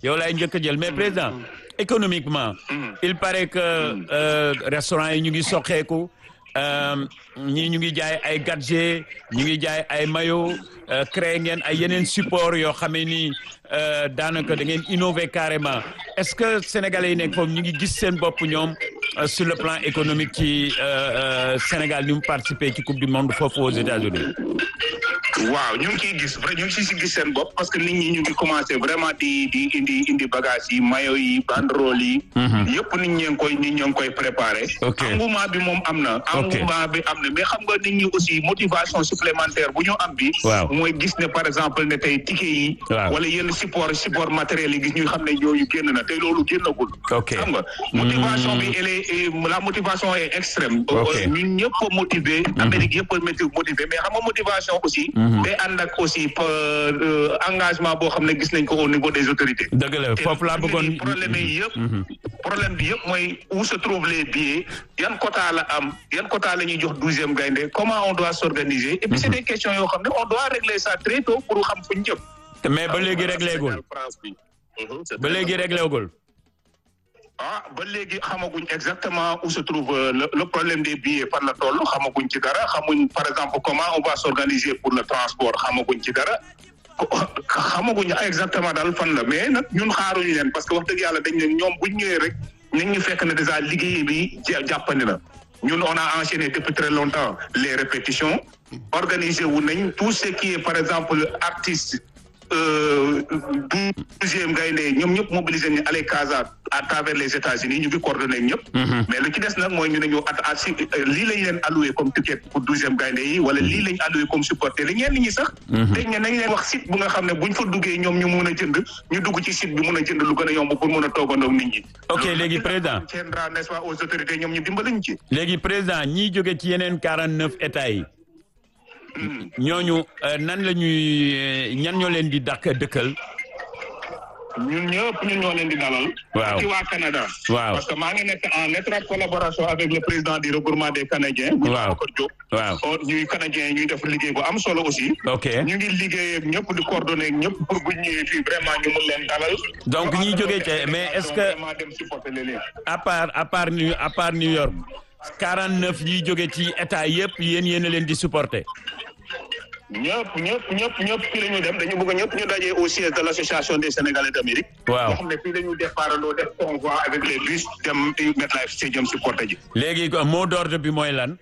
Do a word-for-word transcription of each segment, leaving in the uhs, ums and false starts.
yow laay njëkk a jël mais président économiquement il paraît que euh, restaurant yi ñu ngi soqeeku ñii ñu ngi jaay ay gadget ñu ngi jaay ay maillot créé ngeen ay yeneen support yoo xam ne ni daanaka da ngeen innover carrément est-ce que sénégalais yi nekk foofu ñu ngi gis seen bopp ñoom sur le plan économique ci Sénégal ni mu participer ci coupe du monde foofu aux États-Unis waaw ñu ngi ciy gis vrai ñu ngi si gis seen bopp parce que nit ñi ñu ngi commencé vraiment di di indi indi bagage yi maillot yi banderole yi. yëpp nit ñi ngi koy nit ñi ngi koy préparé. ok engouement bi moom am na. ok engouement bi am na mais xam nga nit ñi aussi motivation supplémentaire bu ñu am bi. waaw mooy gis ne par exemple ne tey ticket yi. waaw wala yenn support support matériel yi gis ñu xam ne ñooñu génn na tey loolu génnagul. ok xam nga motivation bi elle est la motivation est extrême. ok ñun ñëpp a motivé. Amérique yëpp a motivé mais xam nga motivation aussi. day ànd ak aussi engagement boo xam ne gis nañ ko au niveau des autorités. dëgg la foofu laa bëggoon problème yi yëpp. problème bi yëpp mooy où se trouvent les billets yan quota la am yan quota la ñuy jox douzième gaynde comment on doit s'organiser. et puis c'est des questions yoo xam ne on doit régler ça très tôt pour xam fu ñu jëm. mais ba léegi réglé gul ba léegi réglé gul. ah ba léegi xamaguñ exactement où se trouve le, le problème des billets par la toll xamaguñ ci dara xamuñ par exemple comment on va s'organiser pour le transport xamaguñ ci dara xamaguñ exactement daal fan la mais nag ñun xaaruñu leen parce que wax dëgg yàlla dañ ne ñoom buñ ñëwee rek nañ ñu fekk ne déjà liggéey bi jàppandi na ñun on a enchaîné depuis très longtemps les répétitions organisé wu nañ tout ce qui est par exemple artiste douzième gaynde ñoom ñëpp mobilisé nañu aller Casa à travers les États-Unis ñu ngi coordonné ñëpp. mais lu ci des nag mooy ñu ne ñu at at si lii lañ leen alloué comme ticket pour douzième gaynde yi wala lii lañ alloué comme supporter li ñeen ñi sax. dañ ne nañ leen wax site bu nga xam ne buñ fa duggee ñoom ñu mun a jënd ñu dugg ci site bi mun a jënd lu gën a yomb pour mun a toogandoo nit ñi. ok léegi président tiendra n'est-ce pas aux autorités ñoom ñu dimbaliñ ci. léegi président ñiy jóge ci yeneen quarante-neuf états yi. ñooñu nan la ñuy ñan ñoo leen di dàkk dëkkal. ñun ñëpp ñun ñoo leen di dalal. waaw ci waa Canada. waaw parce que maa ngi nekk en étroite collaboration avec le président du regroupement des Canadiens. waaw Babacar Diop. waaw ñuy Canadiens ñuy def liggéey bu am solo aussi. ok ñu ngi liggéey ak ñëpp di coordonner ak ñëpp pour bu ñu ñëwee fii vraiment ñu mun leen dalal. donc ñiy jógee ci mais est-ce que vraiment dem supporter leen. à part à part New à part New York quarante-neuf yiy jóge ci état yëpp yéen yéen a leen di supporter. ñëpp ñëpp ñëpp ñëpp fii la ñu dem dañu bëgg ñëpp ñu dajee au siège de l'association des Sénégalais d'Amérique. waaw nga xam ne fii la ñu départandoo def convoi avec les bus dem MetLife Stadium supporter ji. léegi mot d'ordre bi mooy lan.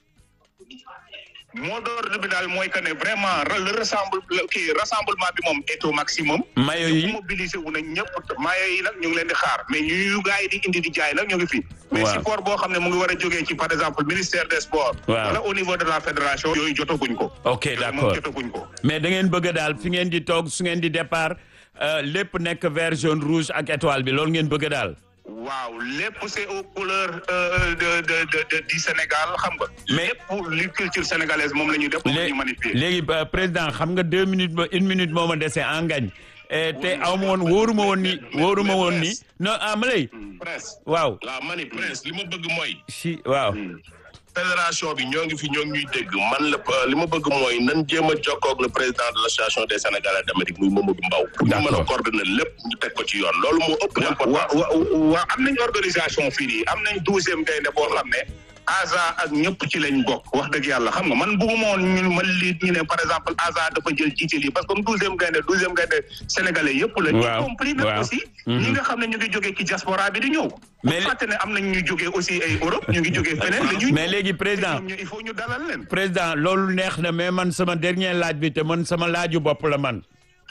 mot d'ordre bi daal mooy que ne vraiment le rassemble kii rassemblement bi moom est au maximum. mayo yi mobilisé wu nañ ñëpp mayo yi nag ñu ngi leen di xaar mais ñu gars yi di indi di jaay nag ñu ngi fi. mais support boo xam ne mu ngi war a jógee ci par exemple ministère des sports. wala au niveau de la fédération. yooyu jotaguñ ko. ok d'accord jotaguñ ko. mais da ngeen bëgg daal fi ngeen di toog su ngeen di départ lépp nekk vert jaune rouge ak étoile bi loolu ngeen bëgg daal. waaw lépp c'est aux couleurs de de de du Sénégal xam nga. mais lépp li culture sénégalaise moom la ñuy def. moom la ñuy magnifier léegi président xam nga deux minutes ba une minute moo ma dese en gagne te aw ma woon wóoruma woon ni wóoruma woon ni non ah ma lay. presse. waaw la mani presse li ma bëgg mooy. si waaw. fédération bi ñoo ngi fi ñoo ngi ñuy dégg man la li ma bëgg mooy nan jéem a jokkoo ak le président de l'association des Sénégalais d'Amérique muy Mamadou Mbaw pour ñu mën a coordonner lépp ñu teg ko ci yoon loolu moo ëpp important. waaw am nañ organisation fii nii am nañ douzième gaynde boo xam ne Aza ak ñëpp ci lañ bokk wax dëgg yàlla xam nga man bëgguma woon ñu man lii ñu ne par exemple Aza dafa jël jiite lii parce que comme douzième gaynde douzième gaynde sénégalais yëpp la. waaw y compris nag aussi. ñi nga xam ne ñu ngi jógee ci diaspora bi di ñëw. mais bu fàtte ne am nañ ñu jógee aussi ay Europe ñu ngi jógee feneen. dañuy mais léegi président il faut ñu dalal leen. président loolu neex na mais man sama dernier laaj bi te man sama laaju bopp la man.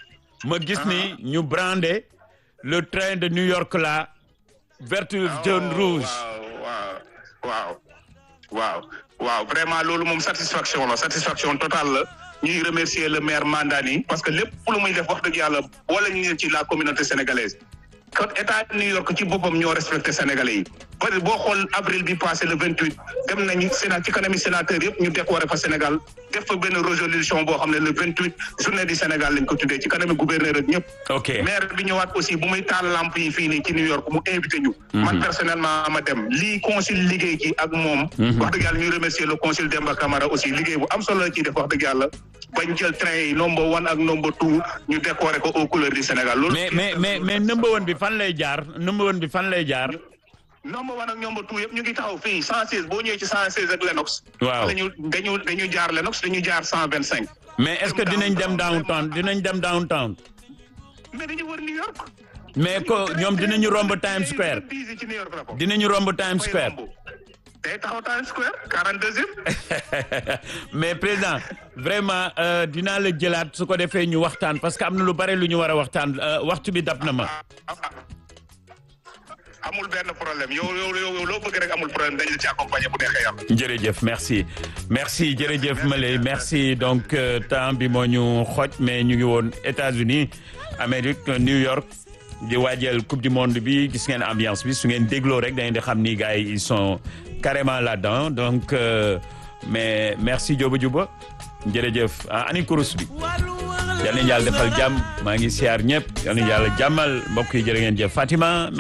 ma gis ni ñu brandé le train de New York là vert jaune rouge. waaw waaw waaw waaw vraiment loolu moom satisfaction la satisfaction totale la ñuy remercier le maire Mandani parce que lépp lu muy def wax dëgg yàlla boole ñu ci la communauté sénégalaise. kon état New York ci boppam ñoo respecté sénégalais yi parce que boo xool avril bi passé le vingt-huit dem nañu sénat ci kanami sénateur yëpp ñu décoré fa Sénégal def fa benn résolution boo xam ne le vingt-huit journée du Sénégal lañ ko tuddee ci kanami gouverneur ak ñëpp. ok maire bi ñëwaat aussi bu muy taal lamp yi fii nii ci New York mu invité ñu. man personnellement ma dem lii consul liggéey ci ak moom. wax dëgg yàlla ñuy remercier le consul Demba Camara aussi liggéey bu am solo la ciy def wax dëgg yàlla. bañ jël train yi number one ak number two ñu décorer ko aux couleurs du Sénégal. loolu mais mais mais mais number one bi fan lay jaar number one bi fan lay jaar. number one ak number two yëpp ñu ngi taxaw fii cent seize boo ñëwee ci cent seize ak Lenox. waaw dañu dañu dañu jaar Lenox dañu jaar cent vingt cinq. mais est-ce que dinañ dem downtown dinañ dem downtown. mais dañu wër New York. mais ko ñoom dinañu romb Times Square. dinañu romb Times Square. day taxaw Times Square quarante-deuxième. mais président vraiment dinaa la jëlaat su ko defee ñu waxtaan parce que am na lu bare lu ñu war a waxtaan waxtu bi dab na ma. amul benn problème yow yow yow loo bëgg rek amul problème dañu ci accompagner bu neexee yàlla. jërëjëf merci merci jërëjëf Maleye merci donc temps bi moo ñu xooj mais ñu ngi woon États-Unis Amérique New York di waajal coupe du monde bi gis ngeen ambiance bi su ngeen dégloo rek da ngeen di xam ni gars yi ils sont carrément là-dedans donc euh, mais merci Diop Diouba jërëjëf ani kurus bi. yal na yàlla defal jàmm maa ngi siyaar ñëpp yal na yàlla jàmmal mbokk yi jërë ngeen jëf Fatima.